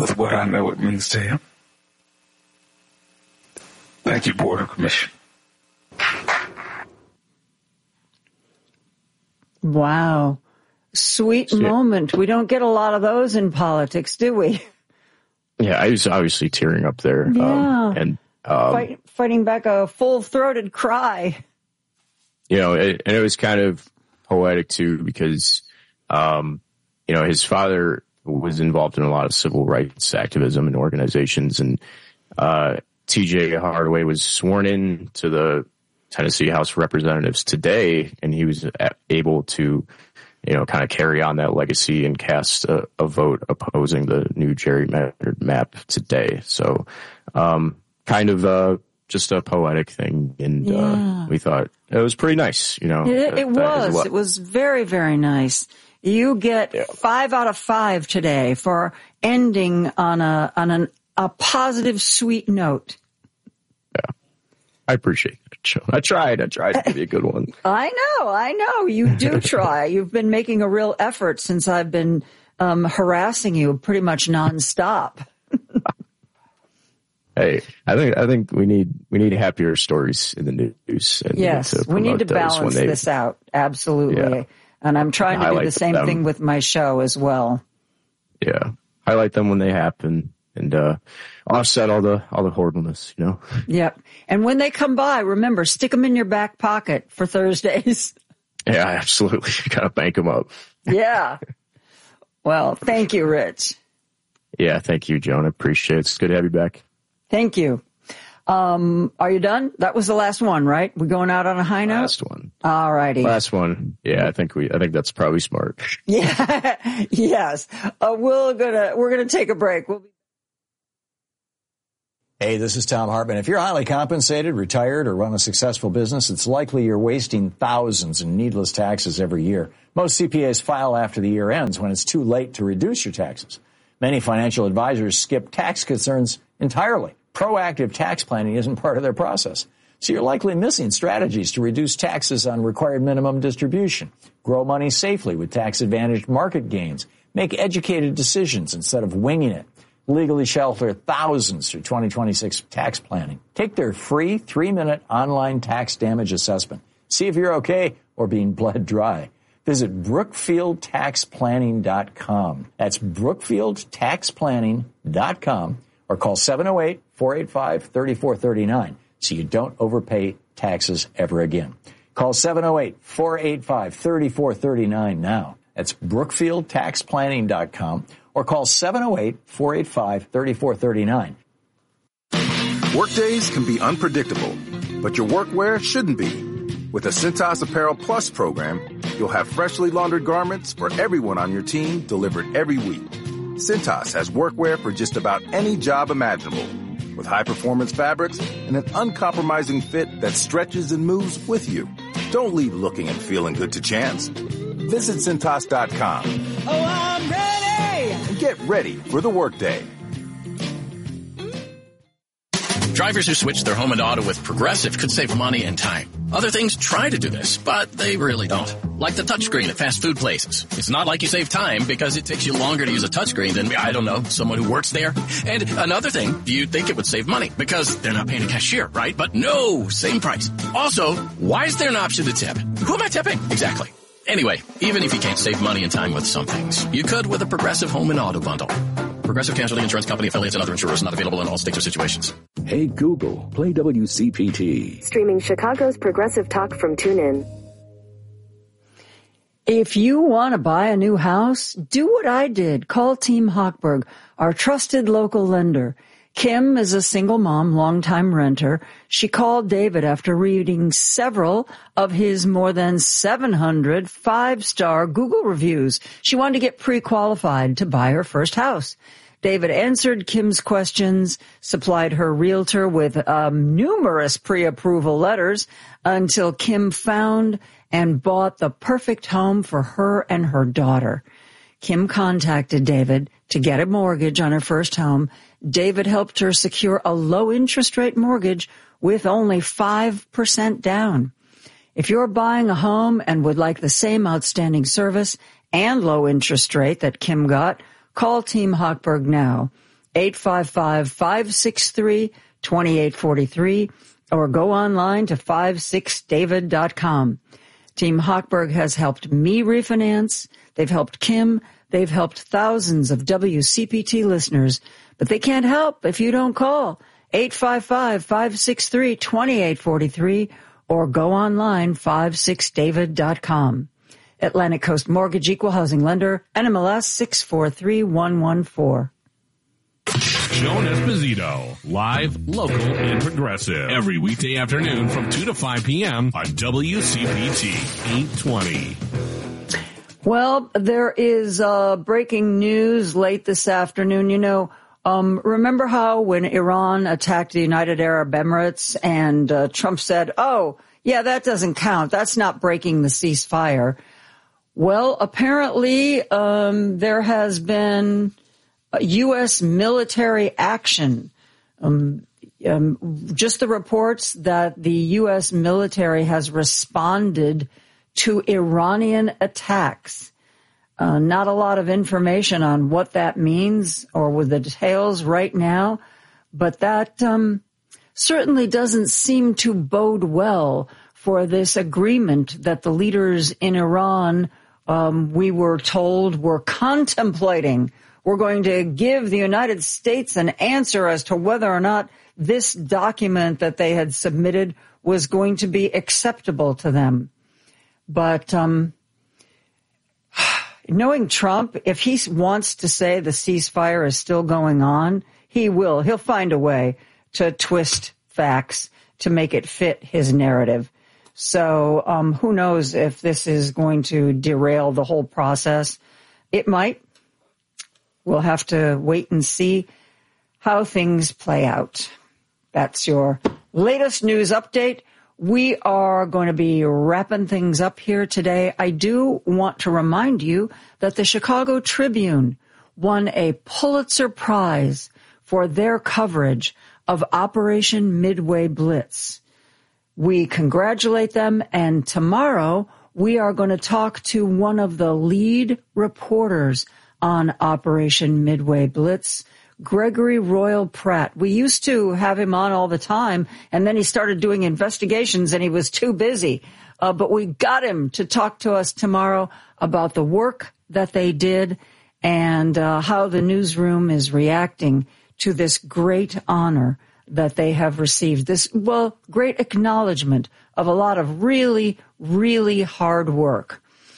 with what I know it means to him. Thank you, Board of Commission. Wow. Sweet moment. We don't get a lot of those in politics, do we? Yeah, I was obviously tearing up there. Yeah. Fighting back a full-throated cry. And it was kind of poetic, too, because, his father was involved in a lot of civil rights activism and organizations, and T.J. Hardaway was sworn in to the Tennessee House of Representatives today, and he was able to, kind of carry on that legacy and cast a vote opposing the new gerrymandered map today. So, kind of just a poetic thing, and we thought it was pretty nice. It was. It was very, very nice. You get 5 out of 5 today for ending on a positive, sweet note. Yeah, I appreciate it, Joe. I tried to give you a good one. I know. You do try. You've been making a real effort since I've been harassing you pretty much nonstop. Hey, I think we need happier stories in the news. And yes, we need to balance this out. Absolutely. Yeah. And I'm trying to do the same thing with my show as well. Yeah. Highlight them when they happen and offset all the horribleness, Yep. And when they come by, remember, stick them in your back pocket for Thursdays. Yeah, absolutely. You got to bank them up. Yeah. Well, thank you, Rich. Yeah, thank you, Joan. I appreciate it. It's good to have you back. Thank you. Are you done? That was the last one, right? We're going out on a high note? Last one. All righty. Last one. Yeah, I think that's probably smart. Yeah. Yes. We're gonna take a break. Hey, this is Tom Hartman. If you're highly compensated, retired, or run a successful business, it's likely you're wasting thousands in needless taxes every year. Most CPAs file after the year ends when it's too late to reduce your taxes. Many financial advisors skip tax concerns entirely. Proactive tax planning isn't part of their process. So you're likely missing strategies to reduce taxes on required minimum distribution, grow money safely with tax-advantaged market gains, make educated decisions instead of winging it, legally shelter thousands through 2026 tax planning. Take their free 3-minute online tax damage assessment. See if you're okay or being bled dry. Visit BrookfieldTaxPlanning.com. That's BrookfieldTaxPlanning.com. Or call 708-485-3439 so you don't overpay taxes ever again. Call 708-485-3439 now. That's BrookfieldTaxPlanning.com or call 708-485-3439. Workdays can be unpredictable, but your workwear shouldn't be. With a Cintas Apparel Plus program, you'll have freshly laundered garments for everyone on your team delivered every week. Cintas has workwear for just about any job imaginable, with high-performance fabrics and an uncompromising fit that stretches and moves with you. Don't leave looking and feeling good to chance. Visit Cintas.com. Oh, I'm ready! And get ready for the workday. Drivers who switch their home and auto with Progressive could save money and time. Other things try to do this, but they really don't. Like the touchscreen at fast food places. It's not like you save time because it takes you longer to use a touchscreen than, I don't know, someone who works there. And another thing, you'd think it would save money because they're not paying a cashier, right? But no, same price. Also, why is there an option to tip? Who am I tipping? Exactly. Anyway, even if you can't save money and time with some things, you could with a Progressive home and auto bundle. Progressive Casualty Insurance Company affiliates and other insurers not available in all states or situations. Hey Google, play WCPT. Streaming Chicago's Progressive Talk from TuneIn. If you want to buy a new house, do what I did. Call Team Hochberg, our trusted local lender. Kim is a single mom, longtime renter. She called David after reading several of his more than 700 five-star Google reviews. She wanted to get pre-qualified to buy her first house. David answered Kim's questions, supplied her realtor with numerous pre-approval letters until Kim found and bought the perfect home for her and her daughter. Kim contacted David to get a mortgage on her first home. David helped her secure a low interest rate mortgage with only 5% down. If you're buying a home and would like the same outstanding service and low interest rate that Kim got, call Team Hochberg now. 855-563-2843, or go online to 56david.com. Team Hochberg has helped me refinance. They've helped Kim. They've helped thousands of WCPT listeners, but they can't help if you don't call 855-563-2843 or go online 56david.com. Atlantic Coast Mortgage Equal Housing Lender, NMLS 643114. Joan Esposito, live, local, and progressive. Every weekday afternoon from 2 to 5 p.m. on WCPT 820. Well, there is breaking news late this afternoon. You know, remember how when Iran attacked the United Arab Emirates and Trump said, oh, yeah, that doesn't count. That's not breaking the ceasefire. Well, apparently there has been U.S. military action. Just the reports that the U.S. military has responded to Iranian attacks. Not a lot of information on what that means or with the details right now, but that certainly doesn't seem to bode well for this agreement that the leaders in Iran, we were told, were contemplating. We're going to give the United States an answer as to whether or not this document that they had submitted was going to be acceptable to them. But knowing Trump, if he wants to say the ceasefire is still going on, he will. He'll find a way to twist facts to make it fit his narrative. So who knows if this is going to derail the whole process. It might. We'll have to wait and see how things play out. That's your latest news update. We are going to be wrapping things up here today. I do want to remind you that the Chicago Tribune won a Pulitzer Prize for their coverage of Operation Midway Blitz. We congratulate them, and tomorrow we are going to talk to one of the lead reporters on Operation Midway Blitz, Gregory Royal Pratt. We used to have him on all the time, and then he started doing investigations and he was too busy. But we got him to talk to us tomorrow about the work that they did and how the newsroom is reacting to this great honor that they have received. This, well, great acknowledgement of a lot of really, really hard work.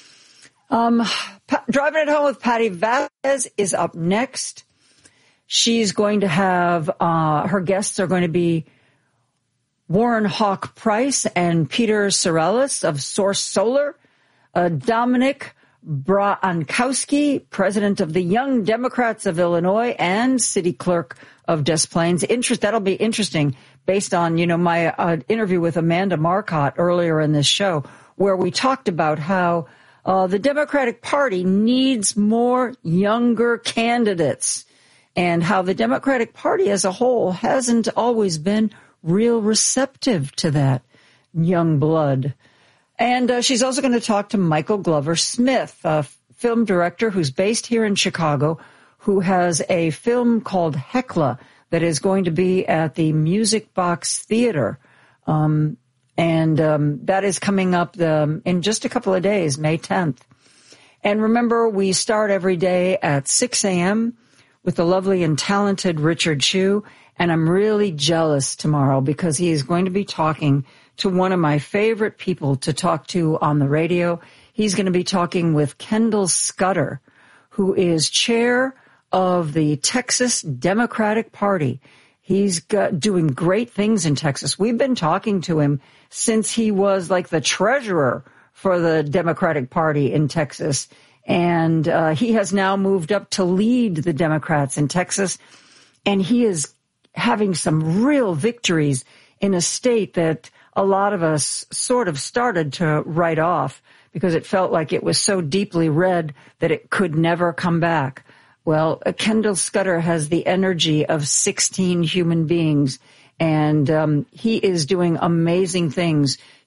Driving it home with Patty Vasquez is up next. She's going to have, her guests are going to be Warren Hawk Price and Peter Sorellis of Source Solar, Dominic Brankowski, president of the Young Democrats of Illinois and city clerk of Des Plaines. That'll be interesting based on, my interview with Amanda Marcotte earlier in this show, where we talked about how the Democratic Party needs more younger candidates, and how the Democratic Party as a whole hasn't always been real receptive to that young blood. And she's also going to talk to Michael Glover Smith, a film director who's based here in Chicago, who has a film called Hecla that is going to be at the Music Box Theater. And that is coming up in just a couple of days, May 10th. And remember, we start every day at 6 a.m. with the lovely and talented Richard Chu. And I'm really jealous tomorrow because he is going to be talking to one of my favorite people to talk to on the radio. He's going to be talking with Kendall Scudder, who is chair of the Texas Democratic Party. He's doing great things in Texas. We've been talking to him since he was like the treasurer for the Democratic Party in Texas. And he has now moved up to lead the Democrats in Texas. And he is having some real victories in a state that a lot of us sort of started to write off because it felt like it was so deeply red that it could never come back. Well, Kendall Scudder has the energy of 16 human beings, and he is doing amazing things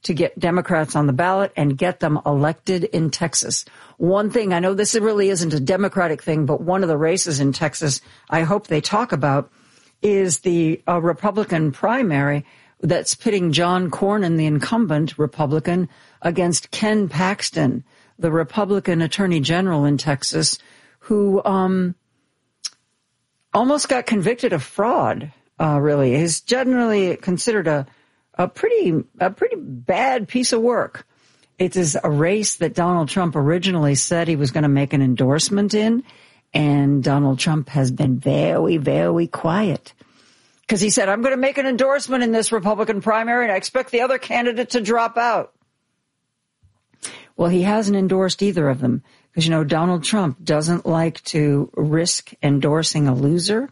to get Democrats on the ballot and get them elected in Texas. One thing, I know this really isn't a Democratic thing, but one of the races in Texas I hope they talk about is the Republican primary that's pitting John Cornyn, the incumbent Republican, against Ken Paxton, the Republican Attorney General in Texas, who almost got convicted of fraud, really. Is generally considered a pretty bad piece of work. It is a race that Donald Trump originally said he was going to make an endorsement in, and Donald Trump has been very, very quiet. Because he said, I'm going to make an endorsement in this Republican primary, and I expect the other candidate to drop out. Well, he hasn't endorsed either of them. Because, Donald Trump doesn't like to risk endorsing a loser.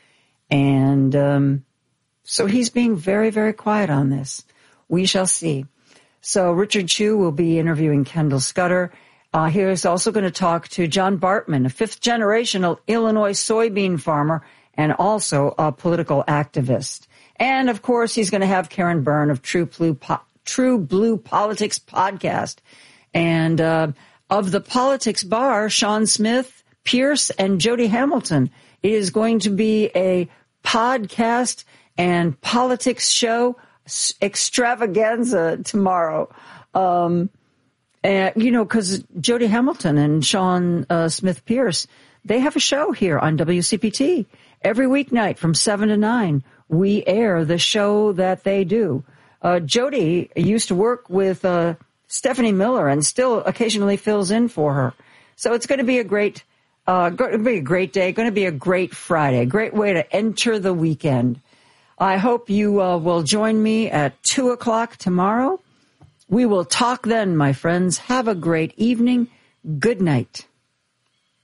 And so he's being very, very quiet on this. We shall see. So Richard Chu will be interviewing Kendall Scudder. He is also going to talk to John Bartman, a fifth-generation Illinois soybean farmer and also a political activist. And, of course, he's going to have Karen Byrne of True Blue Politics podcast. And of the Politics Bar, Sean Smith, Pierce, and Jody Hamilton. It is going to be a podcast and politics show extravaganza tomorrow. And, because Jody Hamilton and Sean Smith Pierce, they have a show here on WCPT. Every weeknight from 7 to 9, we air the show that they do. Jody used to work with Stephanie Miller and still occasionally fills in for her. So it's going to be a great day, going to be a great Friday, great way to enter the weekend. I hope you will join me at 2 o'clock tomorrow. We will talk then, my friends. Have a great evening. Good night.